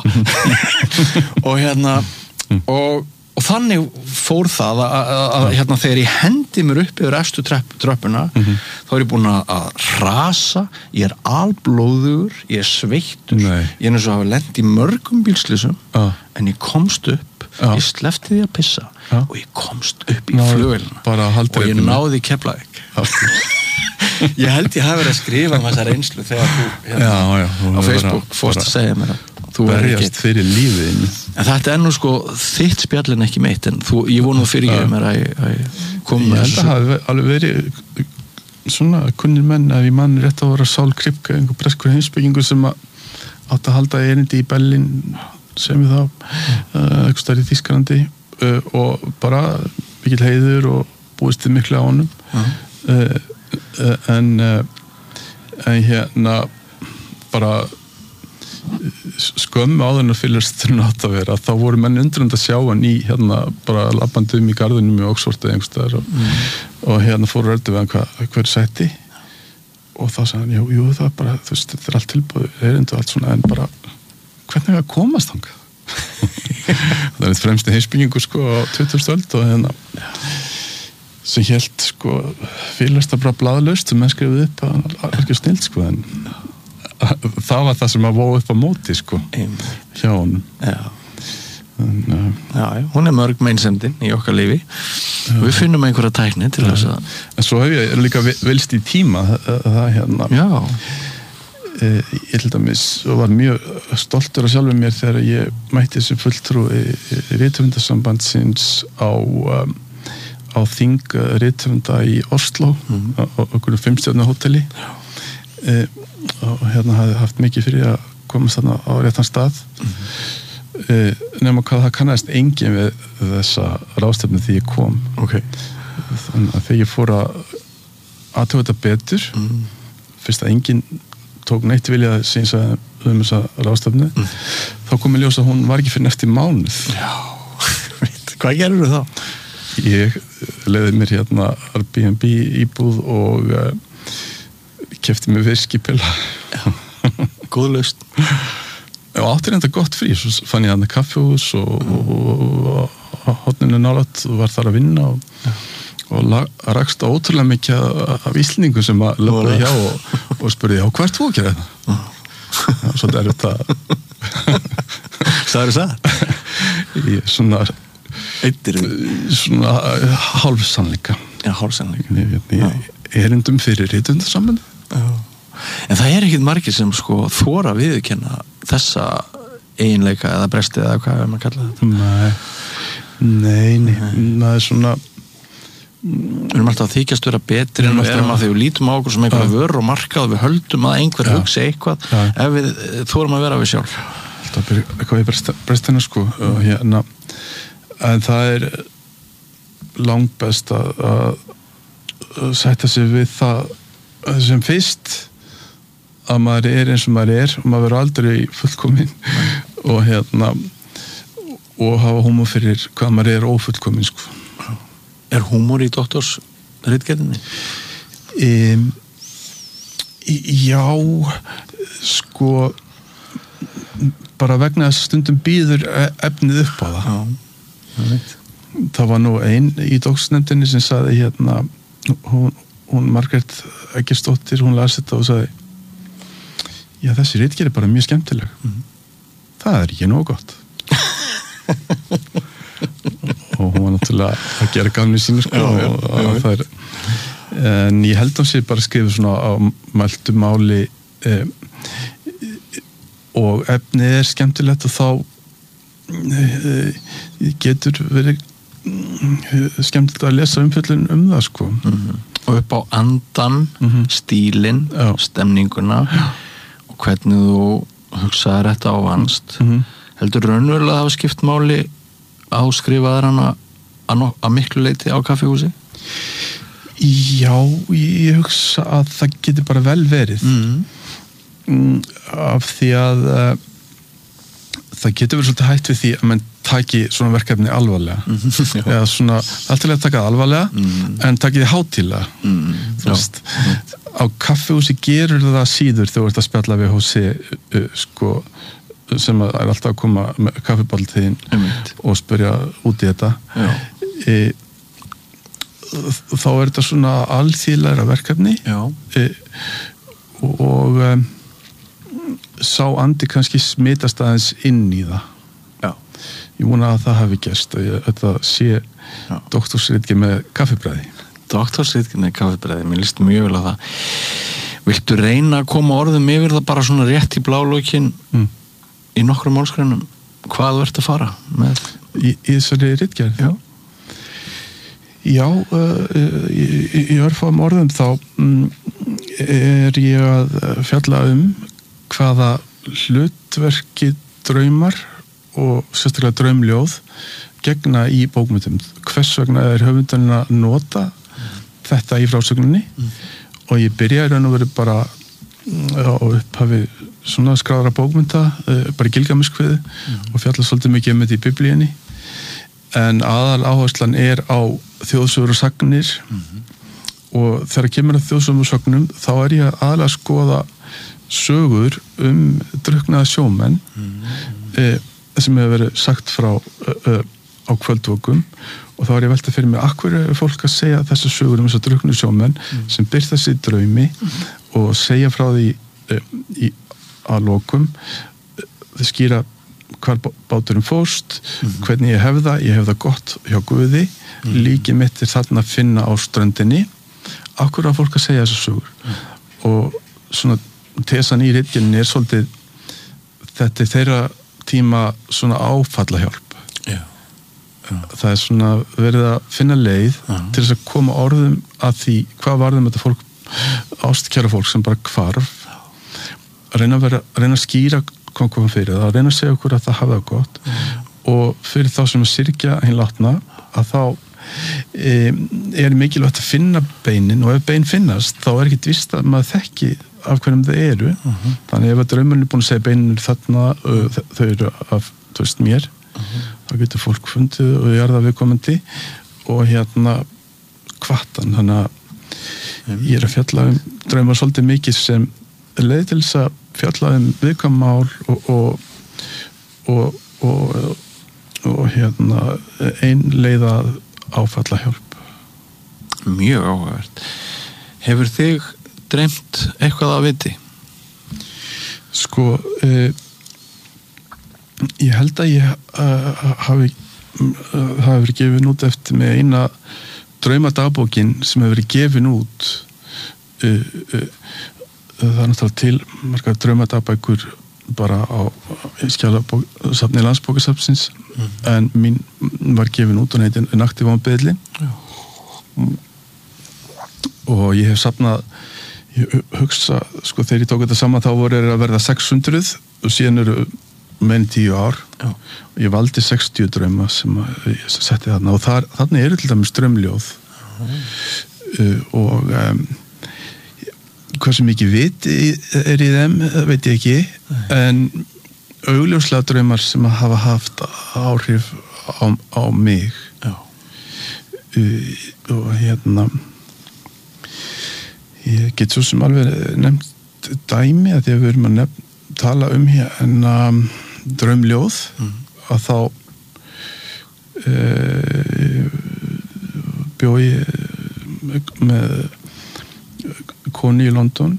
og þannig fór það að þegar ég hendi mér upp yfir efstu tröppuna þá ég búin að rasa ég alblóðugur, ég sveittur ég eins og hafa lent í mörgum bílslysum en ég komst upp ég sleppti því að pissa og ég komst upp í flugvélina og ég náði Keflavík ég held ég hafi verið að skrifa þessa reynslu þegar þú á Facebook fórst að segja mér að þú berjast fyrir lífið en þetta nú þitt spjallin ekki meitt en ég vonu fyrir mér að koma ég held að hafi alveg verið svona kunnir menn að ég mann rétt að vera Sál Kripke einhver breskur heimspekingur sem átt að halda erindi í Berlín sem við þá eitthvað stærri í Þýskalandi og bara mikill heiður og búist til miklu á honum en bara skömmu áður en að fyllast átt að vera þá voru menn undrund að sjá hann í bara labbandi í garðinum í Oxford eða einhverstaðar og fóru röldu við hann hver sætti og þá sagði hann jú það bara þú veist þetta allt tilbúið erindu allt svona en bara hvernig að komast þangað það fremsti heimspekingur á 20. öld og sem hélt fyllast að bara blaðlaust sem menn skrifið upp að hann var ekki snill en það var það sem að vóa upp á móti hjá honum hún mörg meinsemdin í okkar lífi við finnum einhverja tækni til þess að en svo hef ég líka velst í tíma það ég til dæmis og var mjög stoltur af sjálfum mér þegar ég mætti þessu fulltrúi rithöfundasambandsins á þing rithöfunda í Oslo á okkur 5-stjörnu hóteli og hafði haft mikið fyrir að komast þarna á réttan stað nema hvað það kannast engin við þessa ráðstefnu því ég kom þannig að þegar ég fór að athuga þetta betur fyrst að engin tók neitt vilja að síns að þessa ráðstefnu þá kom ég ljós að hún var ekki fyrir næsti mánuð hvað gerur þú þá? Ég leiði mér Airbnb íbúð og kefti mér viskipilla góð lausn og átti reynda gott frí svo fann ég kaffihús og hotninu nálægt og var þar að vinna og rakst ótrúlega mikið af Íslendingum sem að löfði hjá og spurði hvað ert þú að gera þetta? Svolítið þetta Sagður það? Svona hálfsannleika erindum fyrir rithöfundasambandi en það ekkert margir sem þora viðurkenna þessa eiginleika eða bresti eða hvað er maður að kalla þetta nei það er svona við erum alltaf að þykjast vera betri en við erum að þegar við lítum á okkur sem einhverja vörur og markað og við höldum að einhver hugsi eitthvað ef við þorum að vera við sjálf alltaf eitthvað í brestina en það er langbest að sætta sig við það sem fyrst að maður eins og maður og maður verður aldrei fullkominn og og hafa húmor fyrir hvað maður ófullkominn Er húmor í doktorsritgerðinni? Já bara vegna þess stundum býður efnið upp á það. Það var nú ein í dómsnefndinni sem sagði hérna, hún Margrét Eggertsdóttir, hún las þetta og sagði, já, þessi ritgerð bara mjög skemmtileg. Það ekki nógu gott. Og hún var náttúrulega að gera gamni sínu sko, og það en ég held að sé bara skrifa svona á mæltu máli og efnið skemmtilegt og þá getur verið skemmtilegt að lesa umfjöllun það sko. Og upp á andan, stílinn, stemninguna og hvernig þú hugsaðir þetta á vannst. Heldur raunverulega að hafa skipt máli að skrifaðir hana að miklu leyti á kaffihúsi? Já, ég hugsa að það getur bara vel verið af því að það getur verið svolítið hætt við því að mann taki svona verkefni alvarlega eða svona, alltaf að taka það alvarlega en taki því hátíðlega þú veist, á kaffihúsi gerur það síður þegar þú ert að spjalla við hósi sko sem er alltaf að koma með kaffiballtíðin og spyrja út í þetta þá er þetta svona alþýðlegra verkefni og sá andi kannski smitast aðeins inn í það. Ég vona að það hafi gerst og þetta sé doktorsritgerð með kaffibræði. Doktorsritgerð með kaffibræði, mér líst mjög vel á það. Viltu reyna að koma orðum yfir það bara svona rétt í blálókin í nokkrum málsgreinum? Hvað þú ert að fara með? Í þessari ritgerð? Já, í örfáum orðum þá er ég að fjalla hvaða hlutverki draumar og sérstaklega draumljóð gegna í bókmyndum. Hvers vegna er höfundurinn að nota þetta í frásögninni og ég byrjaði raun og verið bara á upphafi svona skráðra bókmynda, bara í Gilgamesh-kviðu og fjalla svolítið mikið þetta í biblíunni en aðal áherslan er á þjóðsögur og sagnir og þegar kemur að þjóðsögum og sagnum þá er ég aðalega að skoða sögur drukknaða sjómenn sem hefur verið sagt frá á kvöldvökum og þá er ég veltað fyrir mig akkur er fólk að segja þessar sögur þessar drukknuðu sjómenn sem birta sig í draumi og segja frá því að lokum þau skýra hvar báturinn fórst hvernig ég hef það gott hjá Guði líkið mitt er þarna að finna á ströndinni akkur er fólk að segja þessar sögur og svona tesan í ritgerðinni er svolítið þetta er þeirra tíma svona áfallahjálp það er svona verið að finna leið til þess að koma orðum að því hvað varðum þetta fólk ástkæra fólk sem bara hvarf reyna að skýra hvað kom fyrir það, reyna að segja okkur að það hafa það gott og fyrir þá sem að syrgja hinn látna að þá er mikilvægt að finna beinin og ef bein finnast þá er ekki vist að maður þekki af hverjum þau eru þannig ef að draumurinn er búin að segja beinin þarna þau eru af mér þá getur fólk fundið og jarða viðkomandi og hérna kvartan þannig að ég er að fjalla draumar svolítið mikið sem leið til þess að fjalla viðkvæmál og hérna ein leið að áfalla hjálp. Mjög áhugavert. Hefur þig dreymt eitthvað að viti? Sko ég held að ég hafi verið gefin út eftir með eina draumadagbókin sem hefur verið gefin út það er náttúrulega til margar draumadagbækur bara á skjalasafni Landsbókasafnsins en mín var gefin út og heitir Nakti von Beðli og ég hef safnað ég hugsa, sko þegar ég tók þetta saman þá voru að verða 600 og síðan eru meðin 10 ár og ég valdi 60 drauma sem ég setti þarna og þarna eru til dæmis draumljóð og hversu mikið vit er í þeim veit ég ekki en augljóslega draumar sem hafa haft áhrif á mig og hérna ég get svo sem alveg nefnt dæmi að því að við erum að tala hérna draumljóð að þá bjó ég með konu í London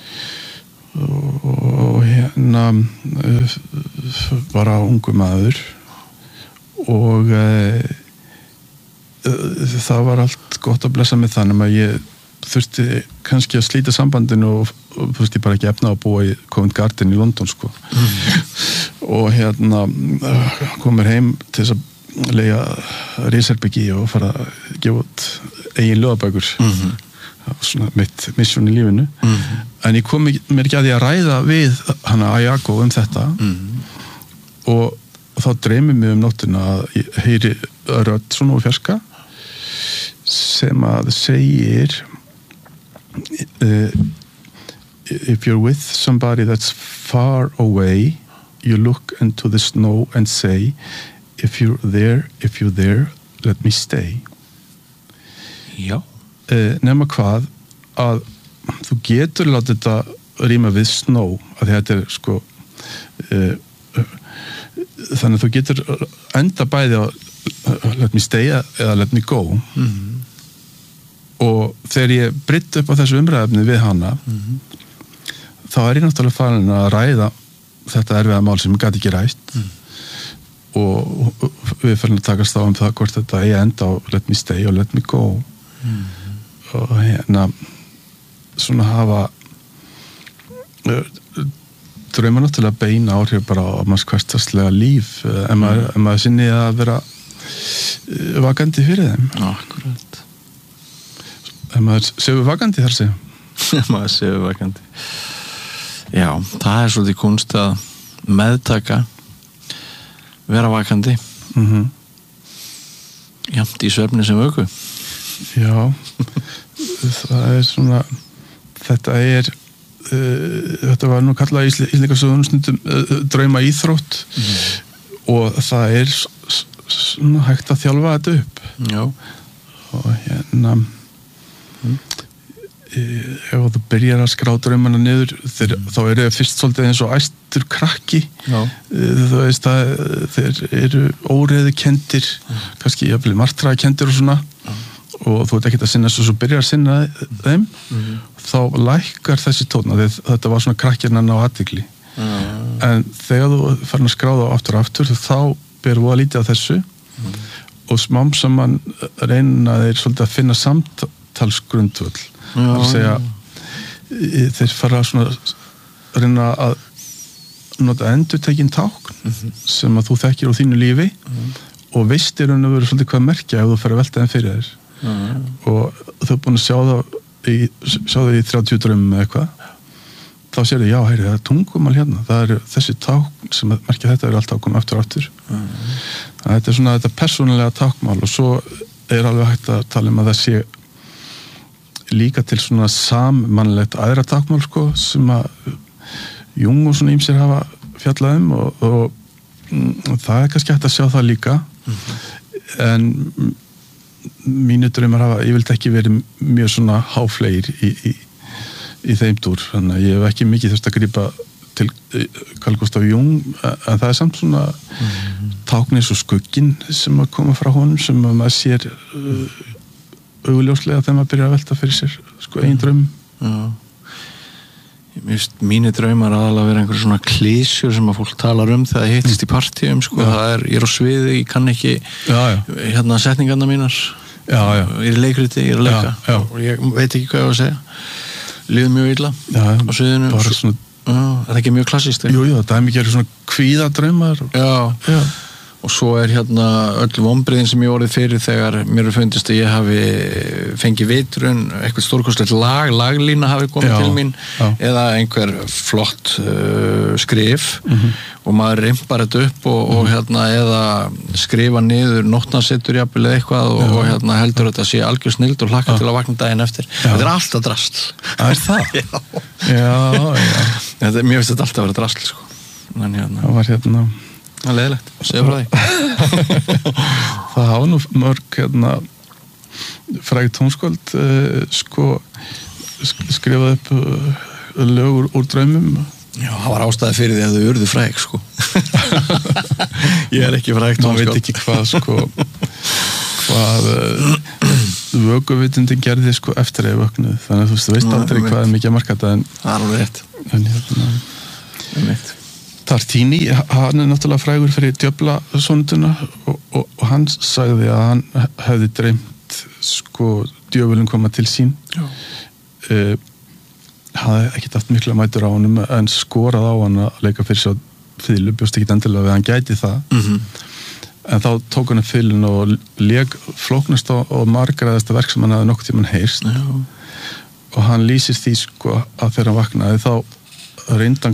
og hérna bara ungu maður og það var allt gott að blessa með þannig að ég þurfti kannski að slíta sambandinu og þurfti bara ekki efna að búa í Covent Garden í London sko og hérna komur heim til þess að leigja risherbyggi og fara að gefa út eigin ljóðabækur svona mitt mission í lífinu en ég kom mér ekki að því að ræða við hana Ayako þetta og þá dreymir mig nóttina að ég heyri rödd svona úr fjarska sem að segir if you're with somebody that's far away you look into the snow and say if you're there let me stay Já nema hvað að þú getur látið þetta rýma við snow að þetta sko þannig að þú getur enda bæði á let me stay eða let me go og þegar ég brytti upp á þessu umræðefni við hana þá ég náttúrulega farin að ræða þetta erfiða mál sem ég gat ekki rætt og við farin að takast á það hvort þetta enda á let me stay og let me go og hérna svona hafa draumar náttúrulega beina áhrif bara á manns hversdagslega líf ef maður sinni að vera vakandi fyrir þeim Akkurat ef maður séu vakandi þar segja maður séu vakandi Já, það svolítið kunst að meðtaka vera vakandi jafnt í svefni sem vöku Já það svona þetta var nú kallað í Íslendingasögunum stundum drauma íþrótt og það svona hægt að þjálfa þetta upp Já og hérna ef þú byrjar að skrá draumana niður þá eru þau fyrst svolítið eins og æstur krakki þú veist að þeir eru óreiðukendir kannski jafnvel martraðakendir og svona og þú ert ekkert að sinna svo byrjar að sinna þeim þá lækkar þessi tóna þetta var svona krakkirnan á athygli en þegar þú farin að skráða aftur þá ber þú að lítið á þessu og smám saman reyna þeir svolítið að finna samtalsgrundvöll það að segja þeir fara svona að reyna að nota endurtekin tákn sem að þú þekkir á þínu lífi og veist í raun og veru svolítið hvað merkja ef þú fer að velta þeim fyrir þér og þú er búin að sjá það í 30 draumum eða eitthvað þá sér þau, já, heyri, það er tungumál hérna það eru þessi tákn sem merkja þetta eru alltaf að koma aftur þetta er svona þetta persónulega táknmál og svo er alveg hægt að tala að það sé líka til svona sammannlegt aðra táknmál sko, sem að Jung og svona ýmsir hafa fjallað og það er kannski hægt að sjá það líka en mínu draumar hafa yfirleitt ekki verið mjög svona háflegir í þeim dúr, þannig að ég hef ekki mikið þurft að grípa til Carl Gustav Jung en það er samt svona tákn eins og skugginn sem að koma frá honum sem að maður sér augljóslega þegar maður byrjar að velta fyrir sér sko eigin draum Mínu draumar aðalega vera einhver svona klísjur sem að fólk talar þegar það hittist í partíum sko, ég er á sviði, ég kann ekki hérna setningarna mínar ég er í leikriti, ég er að leika og ég veit ekki hvað ég á að segja líður mjög illa á sviðinu er það ekki mjög klassíst? Jú, það er mikið svona kvíðadraumar og svo er hérna öll vonbrigðin sem ég orðið fyrir þegar mér er fundist að ég hafi fengið vitrun, eitthvað stórkostlegt laglína hafi komið til mín eða einhver flott skrif og maður rimpar þetta upp og hérna eða skrifa niður nótnasettur jafnvel eða eitthvað og hérna heldur þetta sé algjör snild og hlakka til að vakna daginn eftir þetta er alltaf drasl er það? Mér finnst þetta alltaf að vera drasl sko. En hérna það var hérna það er leiðilegt, segja frá því það hafa nú mörg hérna fræg tónskáld sko skrifað upp lögur úr draumum Já, það var ástæði fyrir því að þau urðu fræg sko. Ég ekki frægt maður veit ekki hvað vökuvitundin gerði sko eftir að ég vöknuð, þannig að þú veist aldrei hvað er mikið að marka þetta það er alveg rétt. Tartini, hann náttúrulega frægur fyrir djöflasonduna og hann sagði að hann hefði dreymt sko djöfulinn koma til sín hafði ekkert haft mikla mætur á honum en skorað á hann að leika fyrir svo fiðlu, bjóst ekkert endilega við hann gæti það en þá tók hann fiðlun og lék flóknasta og margræðasta verk sem hann hafði nokkuð tímann heyrst og hann lýsist því sko að þegar hann vaknaði þá reyndi hann